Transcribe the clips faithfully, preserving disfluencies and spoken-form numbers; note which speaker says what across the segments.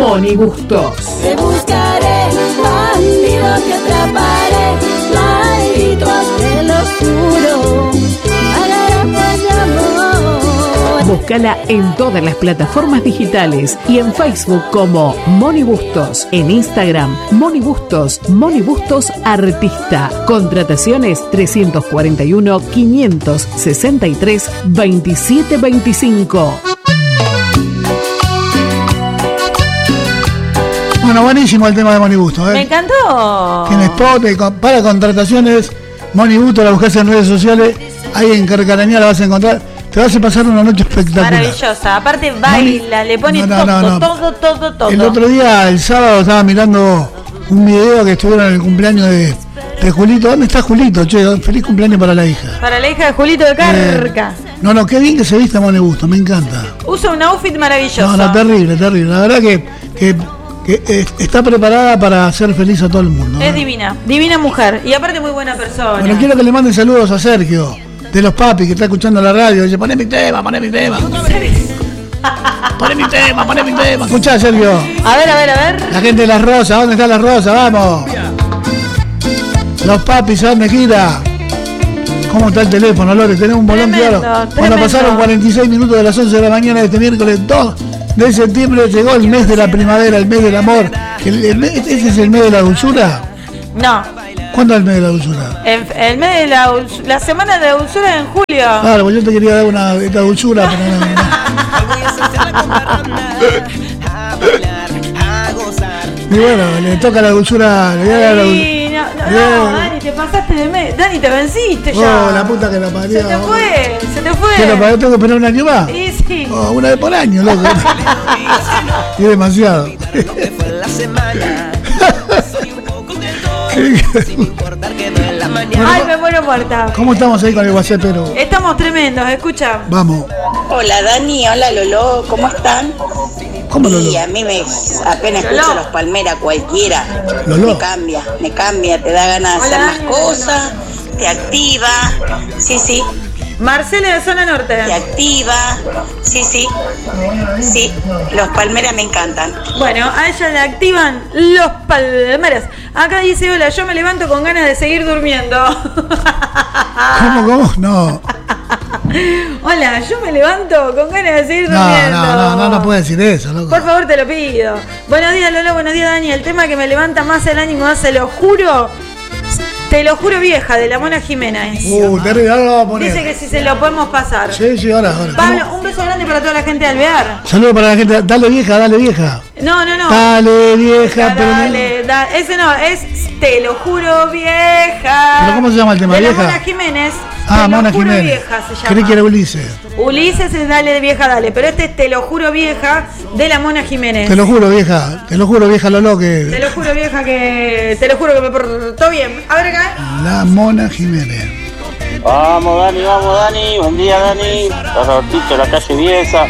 Speaker 1: Moni Bustos.
Speaker 2: Te buscaré, bandido que atraparé, malditos, te lo juro, agarrate de amor.
Speaker 1: Búscala en todas las plataformas digitales y en Facebook como Moni Bustos. En Instagram, Moni Bustos, Moni Bustos Artista. Contrataciones tres cuatro uno, cinco seis tres, veintisiete veinticinco.
Speaker 3: Bueno, buenísimo el tema de Moni Bustos, ¿eh?
Speaker 4: Me encantó.
Speaker 3: En spot, eh, con- para contrataciones, Moni Bustos, la buscas en redes sociales, ahí en Carcarañá la vas a encontrar. Te vas a pasar una noche espectacular.
Speaker 4: Maravillosa. Aparte baila, le pone
Speaker 3: No, no,
Speaker 4: todo,
Speaker 3: no, no.
Speaker 4: todo, todo, todo.
Speaker 3: El otro día, el sábado, estaba mirando un video que estuvieron en el cumpleaños de, de Julito. ¿Dónde está Julito? Che, feliz cumpleaños para la hija.
Speaker 4: Para la hija de Julito de Carca.
Speaker 3: Eh, no, no, qué bien que se viste Moni Bustos, me encanta.
Speaker 4: Usa un outfit maravilloso.
Speaker 3: No, no, terrible, terrible. La verdad que, que, que eh, está preparada para hacer feliz a todo el mundo.
Speaker 4: Es
Speaker 3: ¿no?
Speaker 4: divina, divina mujer. Y aparte muy buena persona.
Speaker 3: Bueno, quiero que le manden saludos a Sergio, de los papis, que está escuchando la radio. Dice, poné mi tema, poné mi tema. Poné mi tema, poné mi tema. Escuchá, Sergio.
Speaker 4: A ver, a ver, a ver.
Speaker 3: La gente de Las Rosas, ¿dónde está Las Rosas? Vamos. Los papis, ¿a dónde gira? ¿Cómo está el teléfono, Lore? Tenemos un bolón
Speaker 4: Tremendo,
Speaker 3: claro. Cuando
Speaker 4: tremendo.
Speaker 3: pasaron cuarenta y seis minutos de las once de la mañana de este miércoles dos de septiembre, llegó el mes de la primavera, el mes del amor. El, el mes- ¿Ese es el mes de la dulzura?
Speaker 4: No,
Speaker 3: ¿Cuándo es el mes de la dulzura?
Speaker 4: el, el mes de la, dulz- la semana de dulzura en julio.
Speaker 3: Claro, pues yo te quería dar una esta dulzura, pero no, no. Y bueno, le toca la dulzura, le voy a dar la dulzura.
Speaker 4: Ay, no, no,
Speaker 3: Bien.
Speaker 4: no, Dani, te pasaste de mes. Dani, te venciste ya.
Speaker 3: Oh, la puta que la parió.
Speaker 4: Se te fue, se te fue.
Speaker 3: Pero para yo tengo que esperar un año más.
Speaker 4: Sí, sí.
Speaker 3: Oh, una vez por año, loco. Y es demasiado.
Speaker 4: Ay, me muero muerta.
Speaker 3: ¿Cómo estamos ahí con el WhatsApp, pero?
Speaker 4: Estamos tremendos, escucha.
Speaker 3: Vamos.
Speaker 5: Hola Dani, hola Lolo, ¿cómo están?
Speaker 3: ¿Cómo Lolo?
Speaker 5: Y a mí me apenas
Speaker 4: Lolo.
Speaker 5: escucho los Palmeras cualquiera,
Speaker 3: Lolo.
Speaker 5: me cambia, me cambia, te da ganas de
Speaker 4: Hola,
Speaker 5: hacer más
Speaker 4: Dani.
Speaker 5: cosas, te activa, sí, sí,
Speaker 4: Marcela de Zona Norte.
Speaker 5: te activa, sí, sí, sí, los Palmeras me encantan.
Speaker 4: Bueno, a ella le activan los palmeras. Acá dice, hola, yo me levanto con ganas de seguir durmiendo.
Speaker 3: ¿Cómo, cómo? No.
Speaker 4: Hola, yo me levanto con ganas de seguir
Speaker 3: No,
Speaker 4: durmiendo.
Speaker 3: no, no, no, no puede decir eso, loco.
Speaker 4: Por favor, te lo pido. Buenos días, Lola, buenos días, Dani. El tema que me levanta más el ánimo, se lo juro, te lo juro, vieja, de la Mona Jiménez.
Speaker 3: Uh, terrible, ahora lo vamos a poner.
Speaker 4: Dice que si se lo podemos pasar.
Speaker 3: Sí, sí, ahora, ahora.
Speaker 4: Pablo, un beso grande para toda la gente de Alvear.
Speaker 3: Saludos para la gente. Dale vieja, dale vieja.
Speaker 4: No, no, no.
Speaker 3: Dale vieja, pero no-
Speaker 4: Dale, da- ese no, es te lo juro, vieja.
Speaker 3: ¿Pero cómo se llama el tema,
Speaker 4: de la
Speaker 3: vieja?
Speaker 4: Mona Jiménez.
Speaker 3: Ah,
Speaker 4: Te lo
Speaker 3: Mona
Speaker 4: juro,
Speaker 3: Jiménez.
Speaker 4: vieja se llama.
Speaker 3: Creí que era Ulises.
Speaker 4: Ulises es dale vieja, dale. Pero este es te lo juro, vieja, de la Mona Jiménez.
Speaker 3: Te lo juro, vieja. Te lo juro, vieja Lolo,
Speaker 4: Te
Speaker 3: que.
Speaker 4: lo juro, vieja, que. Te lo juro que me portó bien. A ver acá.
Speaker 3: La Mona Jiménez.
Speaker 6: Vamos Dani, vamos Dani, buen día Dani, los Robertitos, la calle Viesa.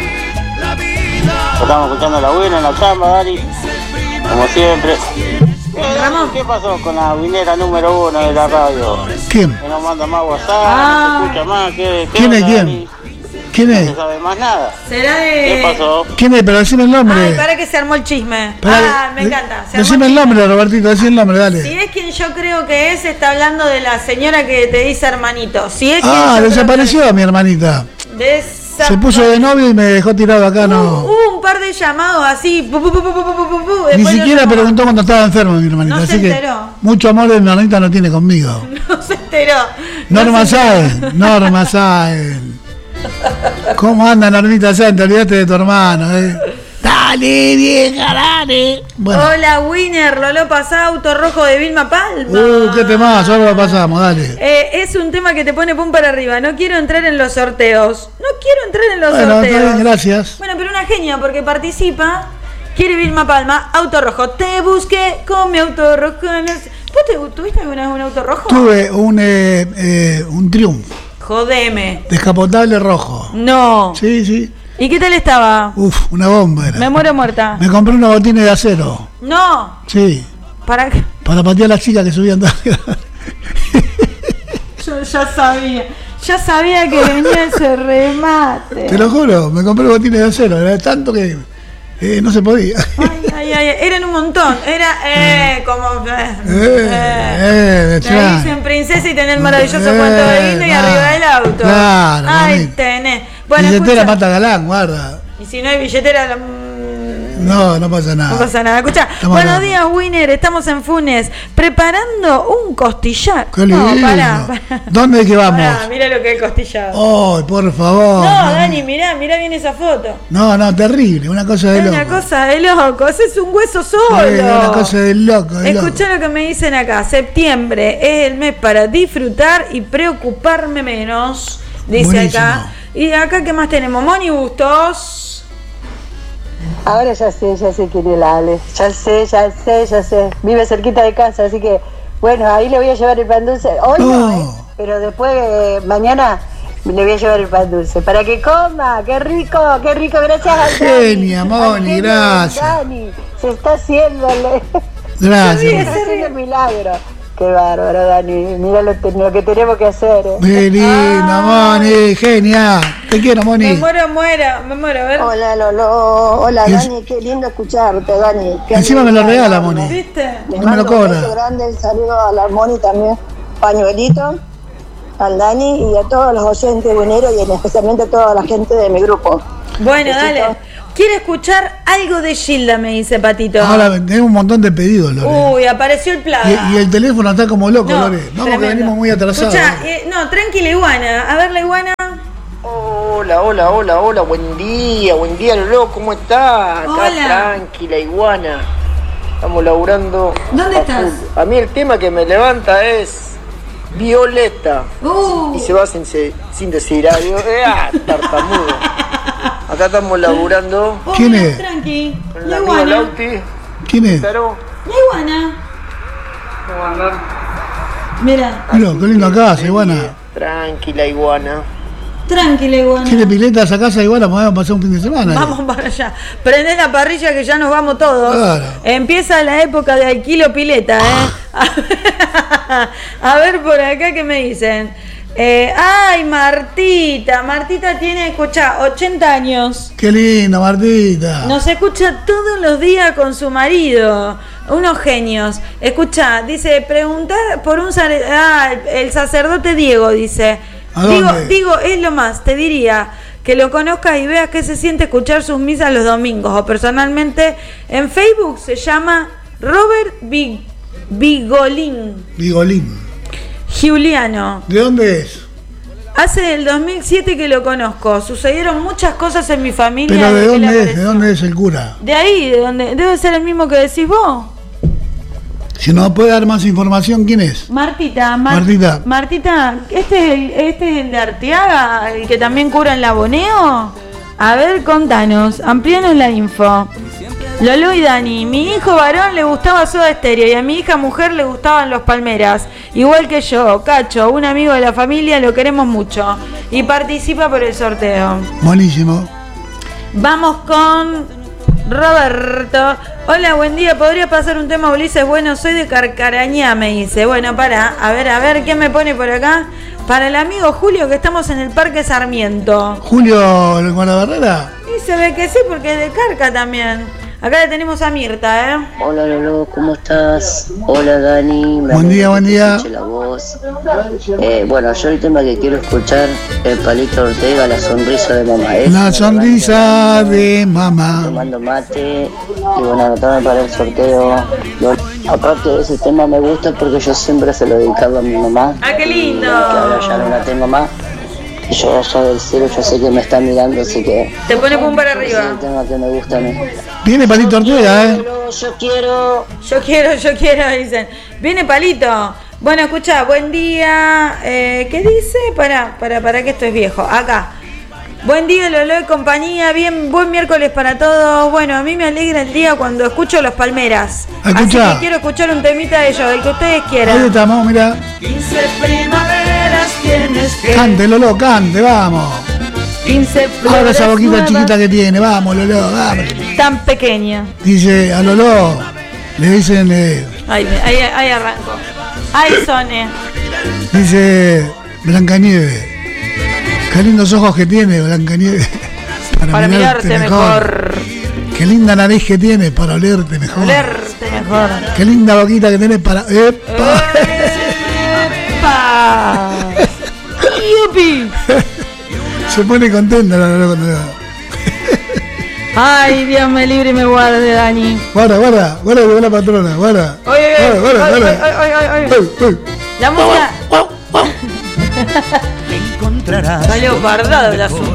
Speaker 6: Estamos escuchando a la buena en la chamba, Dani, como siempre. Eh,
Speaker 4: Ramón.
Speaker 6: ¿Qué pasó con la winera número uno de la radio?
Speaker 3: ¿Quién?
Speaker 6: Que no manda más WhatsApp,
Speaker 4: Ah.
Speaker 6: no se escucha más, ¿qué, qué
Speaker 3: ¿Quién es
Speaker 6: onda,
Speaker 3: quién?
Speaker 6: Dani?
Speaker 3: ¿Quién
Speaker 6: No
Speaker 3: es?
Speaker 6: se sabe más nada.
Speaker 4: Será de.
Speaker 6: ¿Qué pasó?
Speaker 3: ¿Quién es? Pero decime el nombre.
Speaker 4: Ay, para que se armó el chisme.
Speaker 3: Pará,
Speaker 4: ah, me
Speaker 3: de-
Speaker 4: encanta. Se armó
Speaker 3: Decime el
Speaker 4: chisme.
Speaker 3: nombre, Robertito, decime el nombre, dale.
Speaker 4: Si es quien yo creo que es, está hablando de la señora que te dice hermanito. Si es quien
Speaker 3: Ah,
Speaker 4: yo
Speaker 3: desapareció mi hermanita.
Speaker 4: creo que- Desapa-
Speaker 3: Se puso de novio y me dejó tirado acá,
Speaker 4: Hubo,
Speaker 3: no.
Speaker 4: hubo un par de llamados así. pu, pu, pu, pu, pu, pu, pu, pu,
Speaker 3: Ni
Speaker 4: después lo
Speaker 3: siquiera
Speaker 4: llamó.
Speaker 3: preguntó cuando estaba enfermo mi hermanita.
Speaker 4: No se
Speaker 3: así que
Speaker 4: enteró.
Speaker 3: mucho amor de mi hermanita no tiene conmigo.
Speaker 4: No se enteró. No
Speaker 3: Norma
Speaker 4: se enteró.
Speaker 3: Sáenz, Norma Sáenz. ¿Cómo anda Normita Sáenz? Te olvidaste de tu hermano, eh. Dale, vieja, dale. Bueno.
Speaker 4: Hola, Winner, Lolo Pasá, auto rojo de Vilma Palma.
Speaker 3: Uh, qué temazo, ahora lo pasamos, dale.
Speaker 4: Eh, es un tema que te pone pum para arriba. No quiero entrar en los sorteos. No quiero entrar en los
Speaker 3: Bueno, está
Speaker 4: sorteos.
Speaker 3: bien, gracias.
Speaker 4: Bueno, pero una genia porque participa. Quiere Vilma Palma, auto rojo. Te busqué con mi auto rojo. No sé. ¿Vos te, tuviste alguna vez un auto rojo?
Speaker 3: Tuve un, eh, eh, un triunfo,
Speaker 4: Jodeme.
Speaker 3: descapotable rojo.
Speaker 4: No.
Speaker 3: Sí, sí.
Speaker 4: ¿Y qué tal estaba?
Speaker 3: Uf, una bomba era.
Speaker 4: Me muero muerta.
Speaker 3: Me compré unos botines de acero.
Speaker 4: No.
Speaker 3: Sí.
Speaker 4: ¿Para qué?
Speaker 3: Para patear a las chicas que subían.
Speaker 4: Yo ya sabía. Ya sabía que venía ese remate.
Speaker 3: Te lo juro, me compré botines de acero. Era tanto que eh, no se podía.
Speaker 4: Ay, ay, ay, eran un montón. Era eh, como. Eh,
Speaker 3: Eh,
Speaker 4: eh.
Speaker 3: eh,
Speaker 4: Me dicen princesa y tenés el maravilloso cuento de lindo y
Speaker 3: claro,
Speaker 4: arriba del auto.
Speaker 3: claro,
Speaker 4: Ay,
Speaker 3: bonito.
Speaker 4: tenés. Bueno,
Speaker 3: Billetera
Speaker 4: escucha,
Speaker 3: mata galán, guarda.
Speaker 4: y si no hay billetera, la-
Speaker 3: No, no pasa nada.
Speaker 4: no pasa nada. Escucha,
Speaker 3: Estamos
Speaker 4: buenos
Speaker 3: hablando.
Speaker 4: días, Winner. Estamos en Funes preparando un costillar.
Speaker 3: Qué lindo.
Speaker 4: No, pará, pará.
Speaker 3: ¿Dónde es que vamos?
Speaker 4: Pará, mira lo que es el costillado.
Speaker 3: Ay, por favor.
Speaker 4: No, Dani, mirá, mirá bien esa foto.
Speaker 3: No, no, terrible, una cosa de
Speaker 4: Es
Speaker 3: loco.
Speaker 4: una cosa de locos, es un hueso solo.
Speaker 3: Sí, una cosa de loco, de loco.
Speaker 4: Escuchá lo que me dicen acá. Septiembre es el mes para disfrutar y preocuparme menos, dice
Speaker 3: Buenísimo.
Speaker 4: acá. Y acá, ¿qué más tenemos? Moni Bustos.
Speaker 7: Ahora ya sé, ya sé quién es la Ale. Ya sé, ya sé, ya sé. Vive cerquita de casa, así que, bueno, ahí le voy a llevar el pan dulce. Hoy no,
Speaker 3: Oh.
Speaker 7: ¿eh? Pero después, eh, mañana, le voy a llevar el pan dulce. Para que coma, qué rico, qué rico, gracias al
Speaker 3: Genia,
Speaker 7: Dani.
Speaker 3: Moni,
Speaker 7: Al genio del
Speaker 3: gracias.
Speaker 7: Dani, se está haciéndole. Se
Speaker 3: Gracias.
Speaker 7: está haciendo el milagro. Qué bárbaro, Dani. Mira lo, te- lo que tenemos que hacer. ¿eh?
Speaker 3: Qué lindo, Moni, genia. Te quiero,
Speaker 4: Me
Speaker 3: Moni.
Speaker 4: muero, muero, me muero, a ver.
Speaker 7: Hola, Lolo. Hola,
Speaker 3: Y es-
Speaker 7: Dani. Qué lindo escucharte, Dani. Qué
Speaker 3: Encima me lo
Speaker 7: alegría,
Speaker 3: regala,
Speaker 7: Dani.
Speaker 3: Moni.
Speaker 4: ¿Viste?
Speaker 7: Les
Speaker 3: No me lo
Speaker 7: mando un
Speaker 3: cobra.
Speaker 7: beso grande, el saludo a la Moni también, pañuelito, al Dani y a todos los oyentes bueneros y especialmente a toda la gente de mi grupo.
Speaker 4: Bueno,
Speaker 7: Besito.
Speaker 4: dale. Quiero escuchar algo de Gilda, me dice Patito.
Speaker 3: Ahora tenemos un montón de pedidos, Lore.
Speaker 4: Uy, apareció el plaga.
Speaker 3: Y, y el teléfono está como loco,
Speaker 4: No,
Speaker 3: Lore. Vamos que
Speaker 4: tremendo.
Speaker 3: venimos muy atrasados.
Speaker 4: Escuchá, eh, no, tranquila, iguana. A ver, la iguana.
Speaker 8: Hola, hola, hola, hola, buen día, buen día, Lolo, ¿cómo estás? Acá
Speaker 4: Hola.
Speaker 8: tranquila, iguana. Estamos laburando.
Speaker 4: ¿Dónde
Speaker 8: a
Speaker 4: estás?
Speaker 8: full. A mí el tema que me levanta es Violeta.
Speaker 4: Uh.
Speaker 8: Y se va sin, se- sin decir algo. Eh, ah, tartamudo. Acá estamos laburando
Speaker 4: Oh,
Speaker 3: ¿Quién
Speaker 4: mira,
Speaker 3: es?
Speaker 4: Tranqui.
Speaker 8: con el
Speaker 4: La
Speaker 8: amigo
Speaker 4: iguana.
Speaker 8: Lauti.
Speaker 3: ¿Quién es?
Speaker 8: Pero,
Speaker 4: La iguana.
Speaker 8: ¿cómo andan?
Speaker 4: Mira,
Speaker 3: Mira, qué linda casa, iguana.
Speaker 8: Tranquila, iguana.
Speaker 4: tranquila, iguana.
Speaker 3: ¿Quiere pileta a esa casa, iguana? Podemos pasar un fin de semana.
Speaker 4: Vamos para allá. Prendés la parrilla que ya nos vamos todos.
Speaker 3: Claro.
Speaker 4: Empieza la época de alquilo pileta, ¿eh? A ver por acá qué me dicen. Eh, ay, Martita. Martita tiene, escucha, ochenta años.
Speaker 3: Qué lindo, Martita.
Speaker 4: Nos escucha todos los días con su marido. Unos genios. Escucha, dice, preguntar por un... sare- Ah, el, el sacerdote Diego, dice.
Speaker 3: ¿A
Speaker 4: Digo,
Speaker 3: dónde?
Speaker 4: digo, es lo más, te diría que lo conozcas y veas qué se siente escuchar sus misas los domingos. O personalmente, en Facebook se llama Robert Big, Bigolín
Speaker 3: Vigolín.
Speaker 4: Giuliano.
Speaker 3: ¿De dónde es?
Speaker 4: Hace el dos mil siete que lo conozco. Sucedieron muchas cosas en mi familia.
Speaker 3: ¿Pero de
Speaker 4: desde que él
Speaker 3: dónde es? ¿De
Speaker 4: apareció.
Speaker 3: dónde es el cura?
Speaker 4: De ahí, de donde debe ser el mismo que decís vos.
Speaker 3: Si nos puede dar más información, ¿quién es?
Speaker 4: Martita, Mar-
Speaker 3: Martita.
Speaker 4: Martita, ¿este es, el, ¿este es el de Arteaga, el que también cura en Laboneo? A ver, contanos, amplíanos la info. Lolo y Dani, mi hijo varón le gustaba Soda Stereo y a mi hija mujer le gustaban los Palmeras. Igual que yo, Cacho, un amigo de la familia, lo queremos mucho. Y participa por el sorteo.
Speaker 3: Buenísimo.
Speaker 4: Vamos con Roberto. Hola, buen día. ¿Podría pasar un tema, Ulises? Bueno, soy de Carcarañá, me dice. Bueno, para, a ver, a ver, ¿qué me pone por acá? Para el amigo Julio, que estamos en el Parque Sarmiento.
Speaker 3: Julio con la Barrera.
Speaker 4: Y se ve que sí, porque es de Carca también. Acá le tenemos a Mirta, ¿eh?
Speaker 9: Hola Lolo, ¿cómo estás? Hola Dani, me
Speaker 3: Buen día,
Speaker 9: alegro
Speaker 3: buen
Speaker 9: que te
Speaker 3: día.
Speaker 9: escuche la voz. Eh, bueno, yo el tema que quiero escuchar es Palito Ortega, La sonrisa de mamá. Es
Speaker 3: La sonrisa de mamá.
Speaker 9: tomando mate y bueno, anotame para el sorteo. Yo- aparte de ese tema me gusta porque yo siempre se lo dedicaba a mi mamá,
Speaker 4: ¡Ah, qué lindo!
Speaker 9: que ahora ya no la tengo más. Y yo allá del cielo yo sé que me está mirando, así que
Speaker 4: Te pone pum para
Speaker 9: ese es
Speaker 4: arriba.
Speaker 9: el tema que me gusta a mí.
Speaker 3: Viene Palito Ortega, ¿eh?
Speaker 9: Lolo, yo quiero...
Speaker 4: Yo quiero, yo quiero, dicen. Viene Palito. Bueno, escucha, buen día. Eh, ¿Qué dice? Para, para, para que esto es viejo. Acá. Buen día, Lolo y compañía. Bien, buen miércoles para todos. Bueno, a mí me alegra el día cuando escucho los Palmeras.
Speaker 3: Escucha.
Speaker 4: Así que quiero escuchar un temita de ellos, el que ustedes
Speaker 3: Ahí
Speaker 4: quieran.
Speaker 3: estamos, mira.
Speaker 4: quince primaveras tienes que.
Speaker 3: Cante, Lolo, cante, vamos.
Speaker 4: quince
Speaker 3: Ahora esa boquita
Speaker 4: nuevas,
Speaker 3: chiquita que tiene, vamos, Lolo, vamos.
Speaker 4: tan pequeña.
Speaker 3: Dice a Lolo, le dicen, eh,
Speaker 4: Ahí, ahí, ahí arranco. Ahí soné.
Speaker 3: dice Blancanieves. Qué lindos ojos que tiene Blancanieves.
Speaker 4: Para mirarte mejor.
Speaker 3: Qué linda nariz que tienes para olerte mejor.
Speaker 4: Olerte mejor.
Speaker 3: Qué linda boquita que tienes para... ¡Epa!
Speaker 4: ¡Epa! ¡Yupi!
Speaker 3: Se pone contenta la verdad cuando le da.
Speaker 4: Ay, Dios me libre y me guarde, Dani.
Speaker 3: Guarda, guarda, guarda que va la patrona, guarda.
Speaker 4: Oye, oye,
Speaker 3: guarda,
Speaker 4: oye,
Speaker 3: guarda.
Speaker 4: oye, oye, oye, oye.
Speaker 3: Uy, uy.
Speaker 4: La música. Salió pardado el asunto.